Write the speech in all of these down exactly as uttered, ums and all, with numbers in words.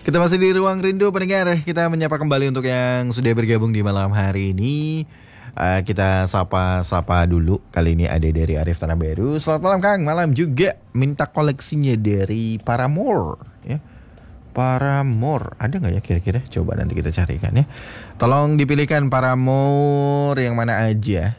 Kita masih di Ruang Rindu pendengar. Kita menyapa kembali untuk yang sudah bergabung di malam hari ini. Uh, kita sapa-sapa dulu. Kali ini ada dari Arif Tanah Baru. Selamat malam Kang. Malam juga minta koleksinya dari Paramore ya. Paramore ada nggak ya kira-kira? Coba nanti kita carikan ya. Tolong dipilihkan Paramore yang mana aja.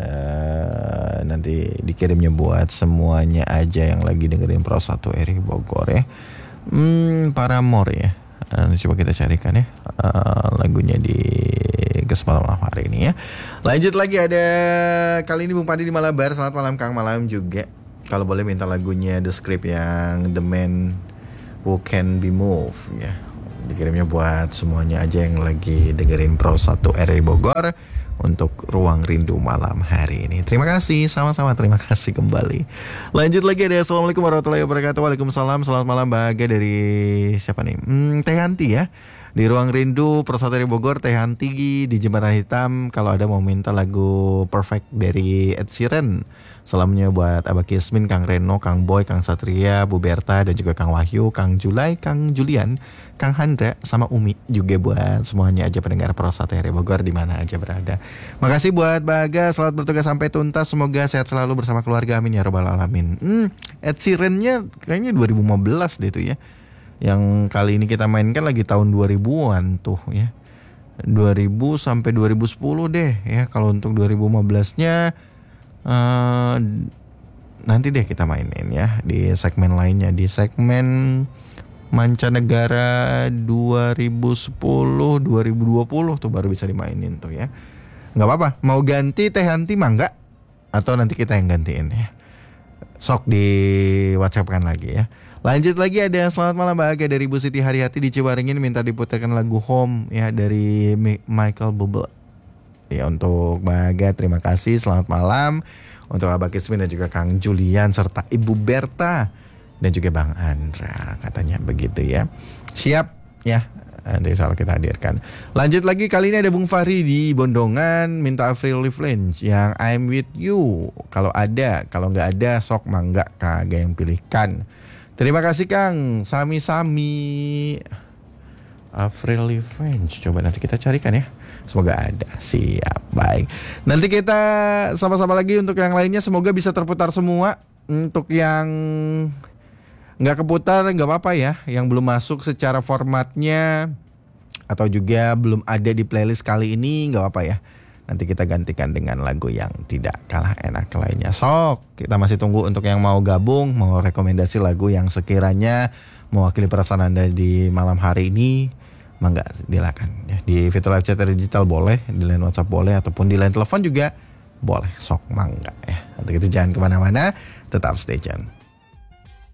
Uh, nanti dikirimnya buat semuanya aja yang lagi dengerin Pro satu R I Bogor ya. Hmm, Paramore ya. Uh, coba kita carikan ya uh, lagunya di kesempatan malam hari ini ya. Lanjut lagi ada kali ini Bung Pandi di Malabar. Selamat malam Kang, malam juga. Kalau boleh minta lagunya The Script yang The Man Who Can Be Moved ya. Dikirimnya buat semuanya aja yang lagi dengerin Pro satu R I Bogor untuk Ruang Rindu malam hari ini. Terima kasih, sama-sama terima kasih kembali. Lanjut lagi ada Assalamualaikum warahmatullahi wabarakatuh. Waalaikumsalam, selamat malam bahagia dari siapa nih? Hmm, Teh Hanti ya. Di Ruang Rindu Pro satu R I Bogor, Teh Hanti di Jembatan Hitam. Kalau ada mau minta lagu Perfect dari Ed Sheeran. Salamnya buat Abah Kismin, Kang Reno, Kang Boy, Kang Satria, Bu Berta, dan juga Kang Wahyu, Kang Julai, Kang Julian, Kang Handra, sama Umi. Juga buat semuanya aja pendengar Pro satu R I Bogor di mana aja berada. Makasih buat Baga, selamat bertugas sampai tuntas. Semoga sehat selalu bersama keluarga, amin ya robbal alamin. Hmm, Ed Sheeran-nya kayaknya dua ribu lima belas deh itu ya. Yang kali ini kita mainkan lagi tahun dua ribuan tuh ya. dua ribu sampai dua ribu sepuluh deh ya. Kalau untuk dua ribu lima belas-nya uh, nanti deh kita mainin ya di segmen lainnya, di segmen mancanegara dua ribu sepuluh dua ribu dua puluh tuh baru bisa dimainin tuh ya. Enggak apa-apa, mau ganti Teh Hanti mah enggak? Atau nanti kita yang gantiin ya. Sok di WhatsApp-kan lagi ya. Lanjut lagi ada selamat malam bahagia dari Bu Siti Haryati di Ciwaringin, minta diputarkan lagu Home ya dari Michael Bublé. Ya untuk bahagia terima kasih, selamat malam untuk Abah Kismin dan juga Kang Julian serta Ibu Berta dan juga Bang Andra, katanya begitu ya. Siap ya, nanti soal kita hadirkan. Lanjut lagi kali ini ada Bung Fahri di Bondongan minta Avril Lavigne yang I'm With You. Kalau ada, kalau nggak ada sok mangga kagak yang pilihkan. Terima kasih Kang, sami-sami. Avril Lavigne, coba nanti kita carikan ya. Semoga ada. Siap, baik. Nanti kita sama-sama lagi untuk yang lainnya. Semoga bisa terputar semua. Untuk yang nggak keputar nggak apa-apa ya. Yang belum masuk secara formatnya atau juga belum ada di playlist kali ini nggak apa-apa ya. Nanti kita gantikan dengan lagu yang tidak kalah enak lainnya. Sok, kita masih tunggu untuk yang mau gabung, mau rekomendasi lagu yang sekiranya mewakili perasaan Anda di malam hari ini. Mangga, silakan ya. Di fitur live chat digital boleh, di line WhatsApp boleh, ataupun di line telepon juga boleh. Sok, mangga ya. Nanti kita jangan kemana-mana, tetap stay tune.